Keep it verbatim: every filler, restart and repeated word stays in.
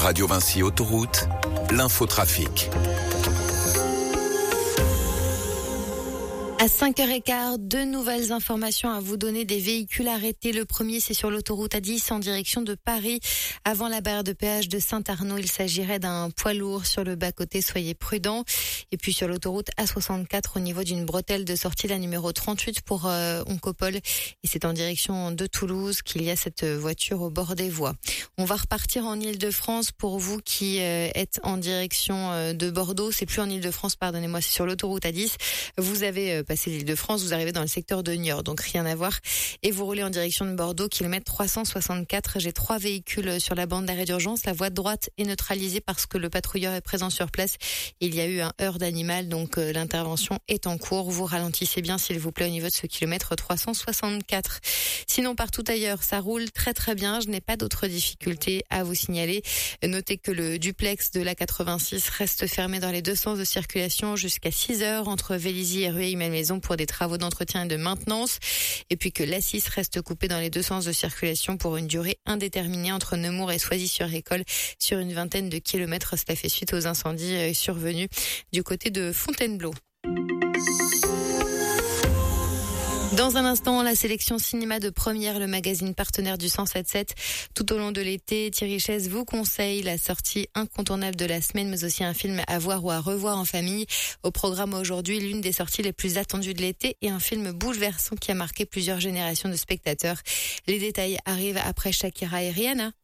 Radio Vinci Autoroute, l'infotrafic. À cinq heures quinze, deux nouvelles informations à vous donner des véhicules arrêtés. Le premier, c'est sur l'autoroute A dix en direction de Paris. Avant la barrière de péage de Saint-Arnaud, il s'agirait d'un poids lourd sur le bas-côté. Soyez prudents. Et puis sur l'autoroute A soixante-quatre, au niveau d'une bretelle de sortie, la numéro trente-huit pour euh, Oncopole. Et c'est en direction de Toulouse qu'il y a cette voiture au bord des voies. On va repartir en Île-de-France pour vous qui euh, êtes en direction euh, de Bordeaux. C'est plus en Île-de-France, pardonnez-moi, c'est sur l'autoroute A dix. Vous avez euh, passé l'Île-de-France, vous arrivez dans le secteur de Niort, donc rien à voir. Et vous roulez en direction de Bordeaux, kilomètre trois cent soixante-quatre. J'ai trois véhicules sur la bande d'arrêt d'urgence. La voie de droite est neutralisée parce que le patrouilleur est présent sur place. Il y a eu un heurt d'animal, donc euh, l'intervention est en cours. Vous ralentissez bien, s'il vous plaît, au niveau de ce kilomètre trois cent soixante-quatre. Sinon, partout ailleurs, ça roule très très bien. Je n'ai pas d'autres difficultés à vous signaler. Notez que le duplex de l'A quatre-vingt-six reste fermé dans les deux sens de circulation jusqu'à six heures entre Vélizy et Rueil-Malmaison pour des travaux d'entretien et de maintenance. Et puis que l'A six reste coupé dans les deux sens de circulation pour une durée indéterminée entre Nemours et Soisy-sur-École sur une vingtaine de kilomètres. Cela fait suite aux incendies survenus du côté de Fontainebleau. Dans un instant, la sélection cinéma de Première, le magazine partenaire du cent sept sept. Tout au long de l'été, Thierry Chaise vous conseille la sortie incontournable de la semaine, mais aussi un film à voir ou à revoir en famille. Au programme aujourd'hui, l'une des sorties les plus attendues de l'été et un film bouleversant qui a marqué plusieurs générations de spectateurs. Les détails arrivent après Shakira et Rihanna.